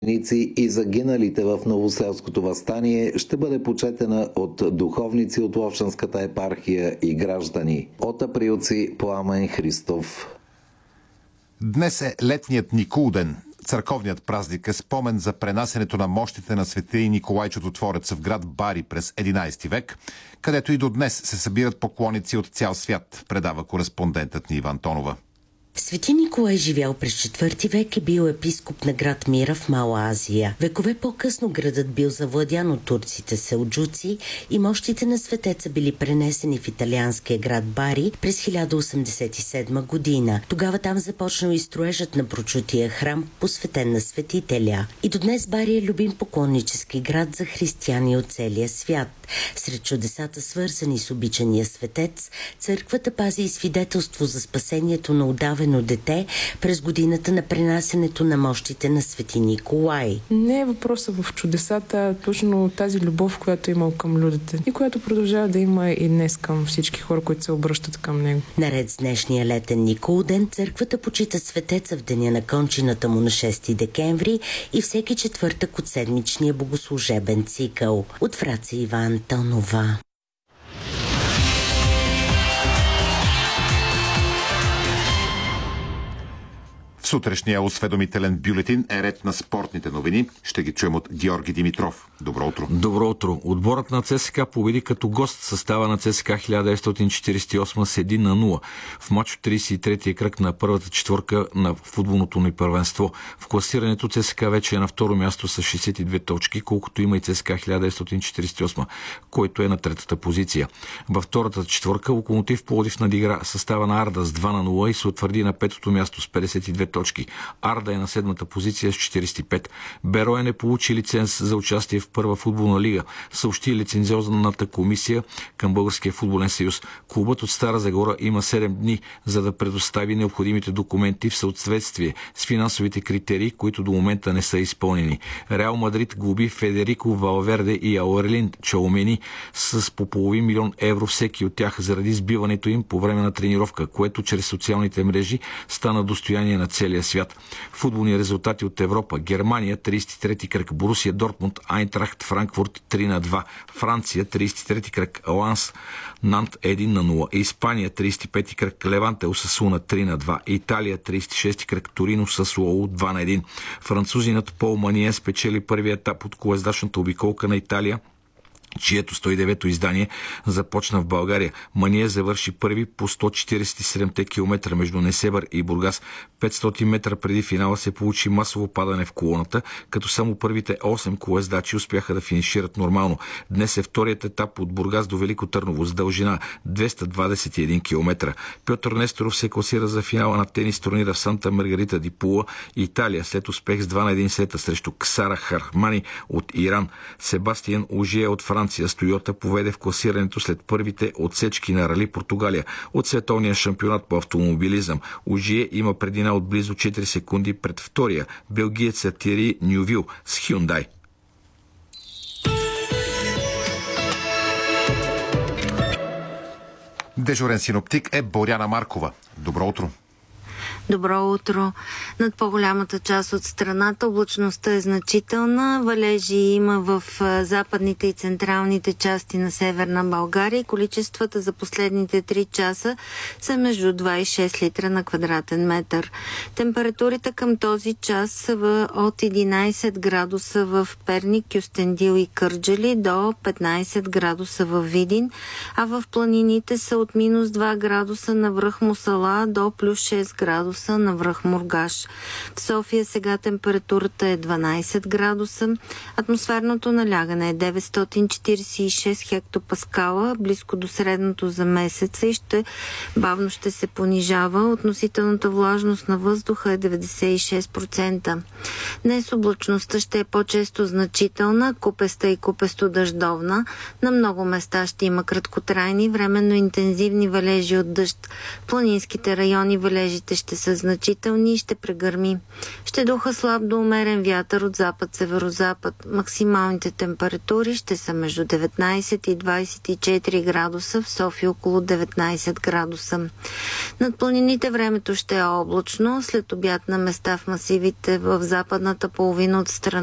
и загиналите в Новоселското въстание ще бъде почетена от духовници от Ловешката епархия и граждани. От априлци Пламен Христов. Днес е летният Никулден. Църковният празник е спомен за пренасенето на мощите на свети Николай Чудотворец в град Бари през 11 век, където и до днес се събират поклонници от цял свят, предава кореспондентът ни Иван Тонова. Свети Николай живял през 4 век и бил епископ на град Мира в Мала Азия. Векове по-късно градът бил завладян от турците селджуци и мощите на светеца били пренесени в италианския град Бари през 1087 година. Тогава там започнал и строежът на прочутия храм, посветен на светителя. И до днес Бари е любим поклоннически град за християни от целия свят. Сред чудесата, свързани с обичания светец, църквата пази и свидетелство за спасението на удавено дете през годината на пренасенето на мощите на свети Николай. Не е въпросът в чудесата, точно тази любов, която е имал към людите и която продължава да има и днес към всички хора, които се обръщат към него. Наред с днешния летен Никулден, църквата почита светеца в деня на кончината му на 6 декември и всеки четвъртък от седмичния богослужебен цикъл. От Враца Иван Тонова. В сутрешния осведомителен бюлетин е ред на спортните новини. Ще ги чуем от Георги Димитров. Добро утро. Добро утро. Отборът на ЦСКА победи като гост състава на ЦСКА 1948 с 1-0 в матч от 33-я кръг на първата четвърка на футболното ни първенство. В класирането ЦСКА вече е на второ място с 62 точки, колкото има и ЦСКА 1948, който е на третата позиция. Във втората четвърка Локомотив Пловдив надигра състава на Арда с 2-0 и се утвърди на петото място с 52 точки. Арда е на седмата позиция с 45. Берое не получи лиценз за участие в първа футболна лига, съобщи лицензионната комисия към Българския футболен съюз. Клубът от Стара Загора има 7 дни, за да предостави необходимите документи в съответствие с финансовите критерии, които до момента не са изпълнени. Реал Мадрид глоби Федерико Валверде и Аурелин Чаумени с по половин милион евро всеки от тях заради сбиването им по време на тренировка, което чрез социалните мрежи стана достояние на целия свят. Футболни резултати от Европа. Германия 33-ти кръг, Борусия Дортмунд, Айнтрахт Франкфурт 3-2, Франция 33-ти кръг, Ланс Нант 1-0, Испания 35-ти кръг, Леванте Осасуна 3-2, Италия 36-ти кръг, Торино Сасуоло 2-1. Французинът Пол Мание спечели първия етап от колездачната обиколка на Италия, чието 109-то издание започна в България. Мания завърши първи по 147 км между Несебър и Бургас. 500 метра преди финала се получи масово падане в колоната, като само първите 8 колездачи успяха да финишират нормално. Днес е вторият етап от Бургас до Велико Търново с дължина 221 км. Пьотър Несторов се класира за финала на тенис турнира в Санта Маргарита ди Пула, Италия, след успех с 2-1 сета срещу Ксара Хархмани от Иран. Себастиан Ожие от Франция с Тойота поведе в класирането след първите отсечки на Рали Португалия от световния шампионат по автомобилизъм. Ожие има предина от близо 4 секунди пред втория белгиеца Тиери Нювил с Хюндай. Дежурен синоптик е Боряна Маркова. Добро утро. Добро утро. Над по-голямата част от страната облачността е значителна. Валежи има в западните и централните части на Северна България. Количествата за последните 3 часа са между 2 и 6 литра на квадратен метър. Температурите към този час са от 11 градуса в Перник, Кюстендил и Кърджали до 15 градуса в Видин, а в планините са от минус 2 градуса на връх Мусала до плюс 6 градуса на връх Мургаш. В София сега температурата е 12 градуса. Атмосферното налягане е 946 хектопаскала, близко до средното за месеца и бавно ще се понижава. Относителната влажност на въздуха е 96%. Днес облачността ще е по-често значителна, купеста и купесто дъждовна. На много места ще има краткотрайни, временно интензивни валежи от дъжд. В планинските райони валежите ще са са значителни и ще прегърми. Ще духа слаб до умерен вятър от запад-северозапад. Максималните температури ще са между 19 и 24 градуса, в София около 19 градуса. Над планините времето ще е облачно, след обяд на места в масивите в западната половина от страната